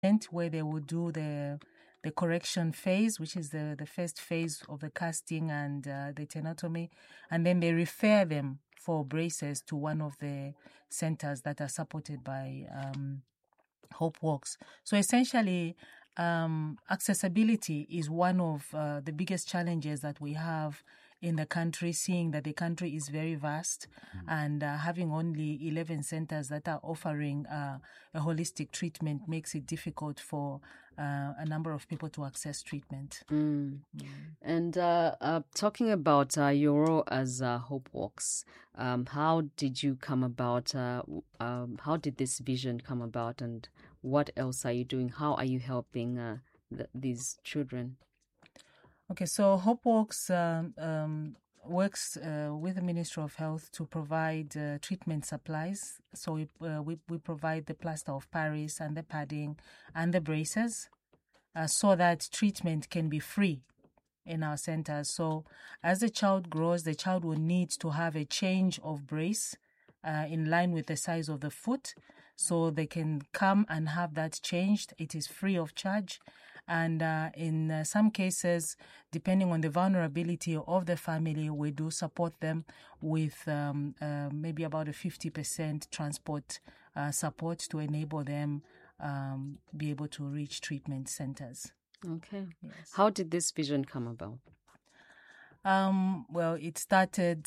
where they will do the correction phase, which is the first phase of the casting and the tenotomy, and then they refer them for braces to one of the centers that are supported by Hope Works. So essentially, accessibility is one of the biggest challenges that we have in the country, seeing that the country is very vast and having only 11 centers that are offering a holistic treatment makes it difficult for a number of people to access treatment. And talking about your role as Hope Works, how did you come about? How did this vision come about, and what else are you doing? How are you helping these children? Okay, so Hope Works works with the Ministry of Health to provide treatment supplies. So we provide the plaster of Paris and the padding and the braces so that treatment can be free in our centers. So as the child grows, the child will need to have a change of brace in line with the size of the foot. So they can come and have that changed. It is free of charge. And in some cases, depending on the vulnerability of the family, we do support them with maybe about a 50% transport support to enable them be able to reach treatment centers. Okay. Yes. How did this vision come about? Well, it started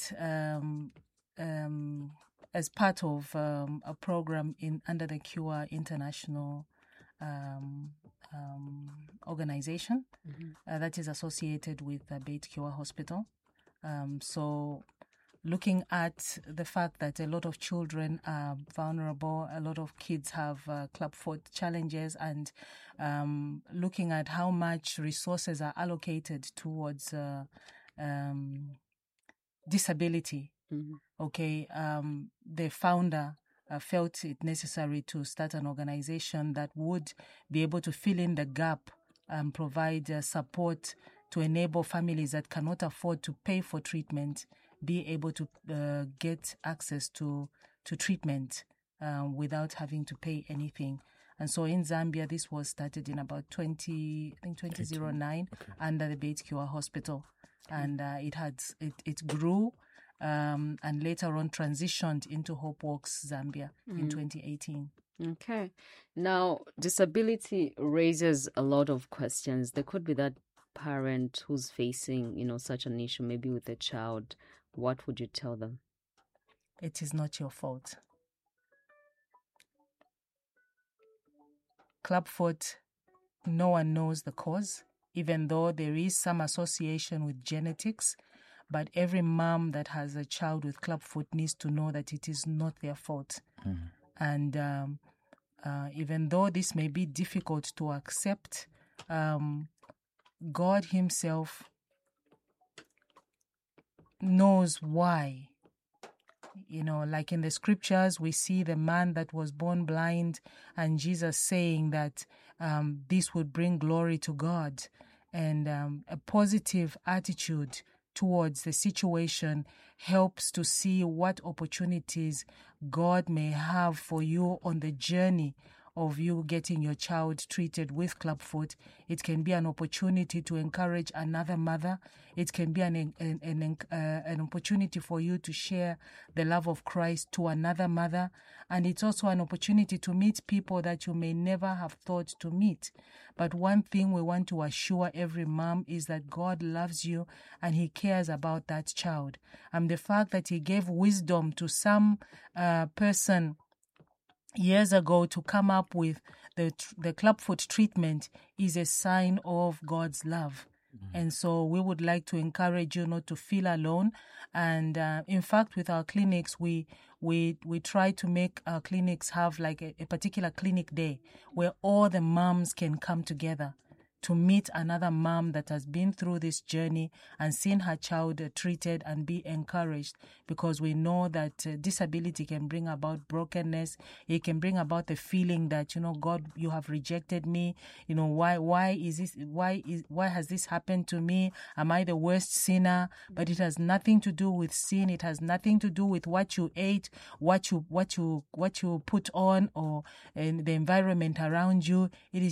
as part of a program under the Cure International organization that is associated with Beit Cure Hospital. So looking at the fact that a lot of children are vulnerable, a lot of kids have clubfoot challenges, and looking at how much resources are allocated towards disability. Okay, the founder felt it necessary to start an organization that would be able to fill in the gap and provide support to enable families that cannot afford to pay for treatment be able to get access to treatment without having to pay anything. And so in Zambia, this was started in about 2009 under the Beit Cure Hospital. And it grew and later on transitioned into Hope Works Zambia in 2018. Okay. Now, disability raises a lot of questions. There could be that parent who's facing, such an issue, maybe with a child. What would you tell them? It is not your fault. Clubfoot, no one knows the cause, even though there is some association with genetics. But every mom that has a child with clubfoot needs to know that it is not their fault. And even though this may be difficult to accept, God Himself knows why. Like in the scriptures, we see the man that was born blind and Jesus saying that this would bring glory to God, and a positive attitude towards the situation helps to see what opportunities God may have for you on the journey of you getting your child treated with clubfoot. It can be an opportunity to encourage another mother. It can be an opportunity for you to share the love of Christ to another mother. And it's also an opportunity to meet people that you may never have thought to meet. But one thing we want to assure every mom is that God loves you and He cares about that child. And the fact that He gave wisdom to some person years ago to come up with the clubfoot treatment is a sign of God's love. And so we would like to encourage you not to feel alone. And in fact, with our clinics, we try to make our clinics have like a particular clinic day where all the moms can come together to meet another mom that has been through this journey and seen her child treated and be encouraged, because we know that disability can bring about brokenness. It can bring about the feeling that, God, you have rejected me. Why has this happened to me? Am I the worst sinner? But it has nothing to do with sin. It has nothing to do with what you ate, what you put on, or the environment around you. It is